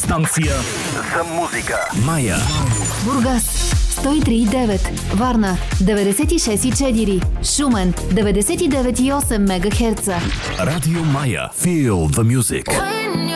станция за музика. Мая. Бургас 103,9, Варна 96,4, Шумен 99,8 МГц. Радио Мая. Feel the music.